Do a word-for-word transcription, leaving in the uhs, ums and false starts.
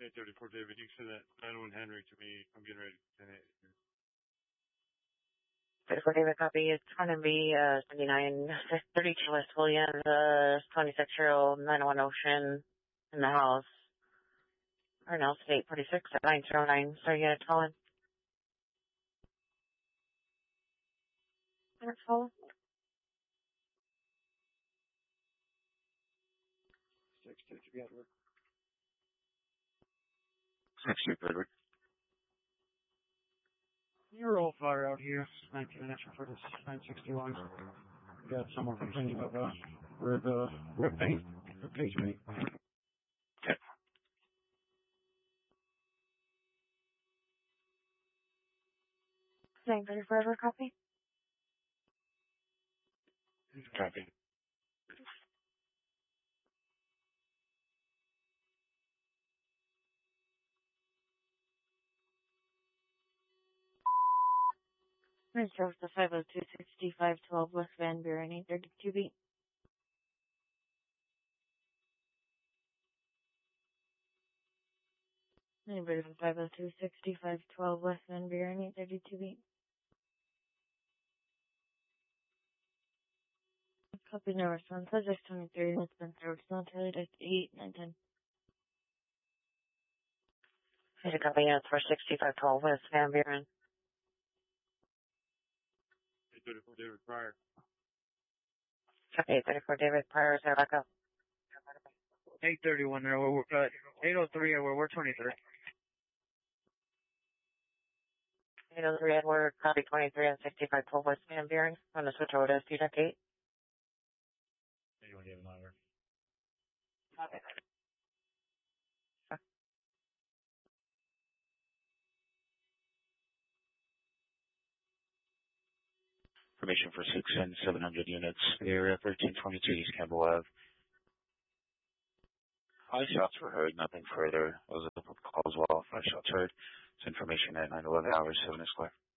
eight thirty-four, David. You can send that nine one Henry to me. I'm getting ready to ten eight. thirty-four, David, copy. It's going to be uh, seventy-nine thirty-two West William, the twenty-six-year-old nine oh one Ocean in the house. Or no, it's eight forty-six at nine zero nine. So you got to call in. That's all. Six, six, you got work. Six, six, Edward. You're all fire out here. nineteen minutes for this nine sixty-one. Got someone complaining about uh, rib, uh, rib paint, rib page paint. Okay. Same for your forever copy? Copy. Reserve the five oh two sixty-five twelve West Van Buren, eight thirty-two beat. Anybody for five oh two sixty-five twelve West Van Buren, eight thirty-two beat. Copy no response. Subject twenty-three has been served. Not tally deck eight, nine, ten. Here's a copy units for sixty-five twelve West Van Buren. eight thirty-four, David Pryor. Copy eight thirty-four, David Pryor. Is there backup? eight thirty-one there. We're, uh, eight oh three, we're, we're twenty-three. eight oh three Edward, copy twenty-three and sixty-five twelve West Van Buren. I'm going to switch over to S T deck eight. eighty-one, David Meyer. Copy. Information for six and seven hundred units. Area thirteen twenty-two East Campbell Ave. Five shots were heard, nothing further. Those are the calls well. Five shots heard. It's information at nine eleven hours, seven is clear.